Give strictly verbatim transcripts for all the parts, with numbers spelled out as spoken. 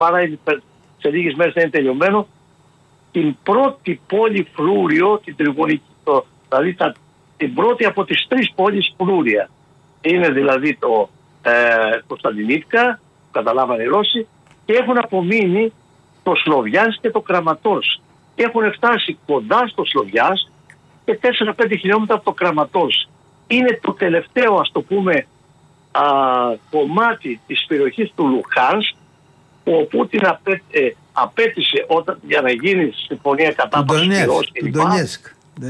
παρά σε λίγες μέρες θα είναι τελειωμένο, την πρώτη πόλη φλούριο, την τριγωνική, το, δηλαδή τα, την πρώτη από τις τρεις πόλεις φλούρια. Είναι δηλαδή το ε, Κωνσταντινίβκα, που καταλάβανε οι Ρώσοι, και έχουν απομείνει το Σλοβιάνσκ και το Κραματόρσκ. Και έχουν φτάσει κοντά στο Σλοβιάνσκ και τέσσερα πέντε χιλιόμετρα από το Κραματόρσκ. Είναι το τελευταίο, ας το πούμε, α, κομμάτι της περιοχής του Λουχάνσκ, που ο Πούτιν απέ, ε, απέτησε όταν, για να γίνει συμφωνία κατάπαυσης της Ρώσης. Του Ντονιέσκ.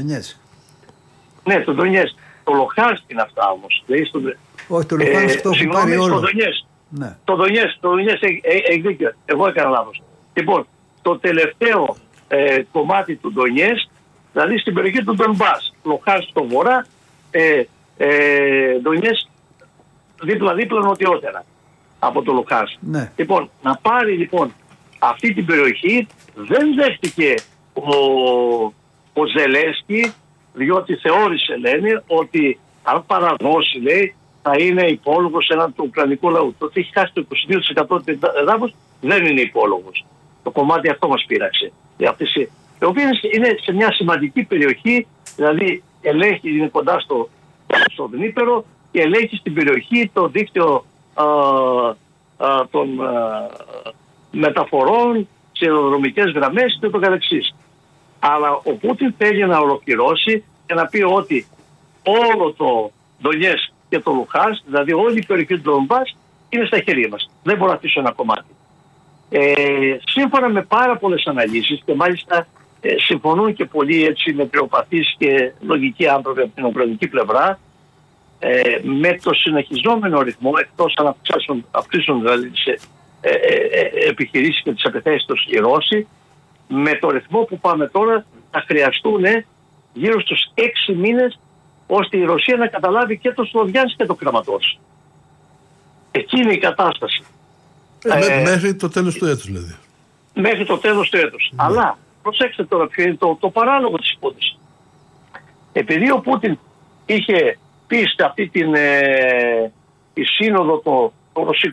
Ναι, το Ντονιέσκ. Το Λουχάνσκ είναι αυτά όμως. Δηλαδή στο, όχι, το Λουχάνσκ ε, το έχουν πάρει όλο. Το Ντονιέσκ. Ναι. Το Ντονιέσκ, το Ντονιέσκ έχει, έχει δίκιο. Εγώ έκανα λάθος. Λοιπόν, το τελευταίο ε, κομμάτι του Ντονιέσκ, δηλαδή στην περιοχή του Ντονμπάς, Λουχάνσκ στο βορρά, ε, ε, Ντονιέσκ δίπλα-δίπλα νοτιότερα από το Λουχάνσκ. Ναι. Λοιπόν, να πάρει λοιπόν αυτή την περιοχή δεν δέχτηκε ο, ο Ζελένσκι, διότι θεώρησε, λένε, ότι αν παραδώσει, λέει, θα είναι υπόλογος έναν του ουκρανικού λαού. Το ότι έχει χάσει το είκοσι δύο τοις εκατό του εδάφους δεν είναι υπόλογος. Το κομμάτι αυτό μας πείραξε. Η οποία είναι σε μια σημαντική περιοχή, δηλαδή ελέγχει, είναι κοντά στο, στο Δνήπερο και ελέγχει στην περιοχή το δίκτυο α, α, των α, μεταφορών, σε αεροδρομικές γραμμές και το καθεξής. Αλλά ο Πούτιν θέλει να ολοκληρώσει και να πει ότι όλο το Ντονιέσκ και το Λουχάνσκ, δηλαδή όλη η περιοχή του Ντονμπάς, είναι στα χέρια μας. Δεν μπορώ να αφήσω ένα κομμάτι. Ε, σύμφωνα με πάρα πολλές αναλύσεις και μάλιστα ε, συμφωνούν και πολλοί έτσι μετριοπαθείς και λογικοί άνθρωποι από την ουκρανική πλευρά, ε, με το συνεχιζόμενο ρυθμό, εκτός αν αυξήσουν, αυξήσουν δηλαδή τις ε, ε, ε, επιχειρήσεις και τις επιθέσεις τους οι Ρώσοι, με το ρυθμό που πάμε τώρα θα χρειαστούν γύρω στους έξι μήνες ώστε η Ρωσία να καταλάβει και το Σλοβιάνσκ και το Κραματόρσκ. Εκεί είναι η κατάσταση. Ε, ε, μέχρι το τέλος του έτους δηλαδή. Μέχρι το τέλος του έτους. Ναι. Αλλά προσέξτε τώρα ποιο είναι το, το παράλογο της υπόθεσης. Επειδή ο Πούτιν είχε πει σε αυτή την ε, τη σύνοδο το, το